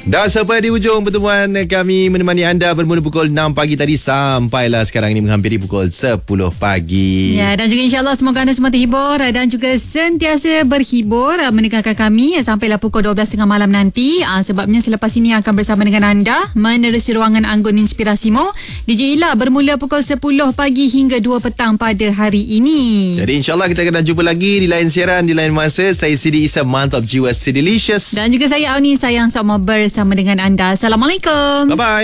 Dah sampai di ujung pertemuan kami menemani anda bermula pukul 6 pagi tadi sampailah sekarang ini menghampiri pukul 10 pagi. Ya, dan juga insyaAllah semoga anda semua terhibur dan juga sentiasa berhibur mendengarkan kami sampailah pukul 12.30 malam nanti. Sebabnya selepas ini akan bersama dengan anda menerusi ruangan Anggun Inspirasimo. DJ Ila bermula pukul 10 pagi hingga 2 petang pada hari ini. Jadi insyaAllah kita akan jumpa lagi di lain siaran, di lain masa. Saya Sidi Isa, mantap jiwa Sidilicious. Dan juga saya Auni sayang sama bersama dengan anda. Assalamualaikum. Bye-bye.